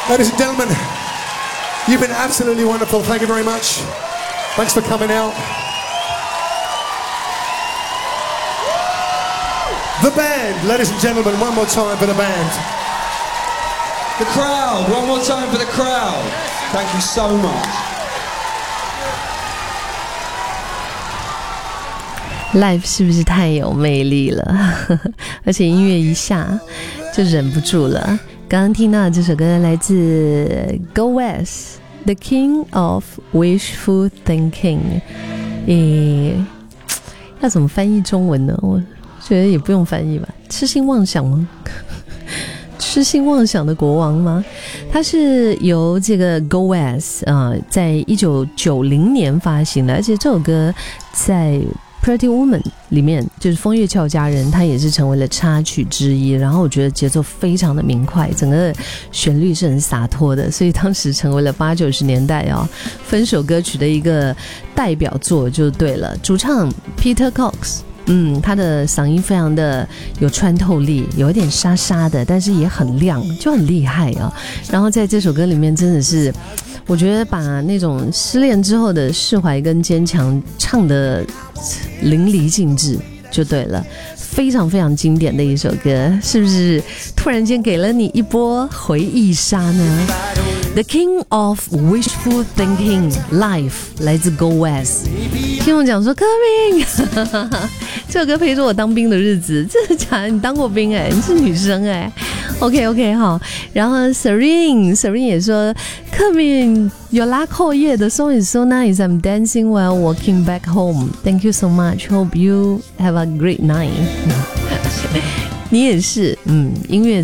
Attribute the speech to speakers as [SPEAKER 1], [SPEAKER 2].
[SPEAKER 1] Ladies and gentlemen, you've been absolutely wonderful. Thank you very much. Thanks for coming out. The band, ladies and gentlemen, one more time for the band.
[SPEAKER 2] The crowd, one more time for the crowd. Thank you so much.
[SPEAKER 3] Live 是不是太有魅力了？而且音乐一下就忍不住了。刚刚听到的这首歌来自 Go West The King of Wishful Thinking。 要怎么翻译中文呢？我觉得也不用翻译吧。痴心妄想吗？痴心妄想的国王吗？它是由这个 Go West 在1990年发行的，而且这首歌在Pretty Woman 里面就是风月俏佳人，它也是成为了插曲之一。然后我觉得节奏非常的明快，整个旋律是很洒脱的，所以当时成为了80、90年代分手歌曲的一个代表作就对了。主唱 Peter Cox，他的嗓音非常的有穿透力，有一点沙沙的，但是也很亮，就很厉害啊。然后在这首歌里面真的是我觉得把那种失恋之后的释怀跟坚强唱得淋漓尽致就对了，非常非常经典的一首歌，是不是突然间给了你一波回忆杀呢？ The King of Wishful Thinking Live 来自 Go West。 听我讲说 Coming 这首歌陪着我当兵的日子，真的假的？你当过兵欸？你是女生欸？ OK 好。然后 Serene 也说 Coming Your Luck Whole Year The song is so nice. I'm dancing while walking back home. Thank you so much. Hope you have a great night. 你也是音乐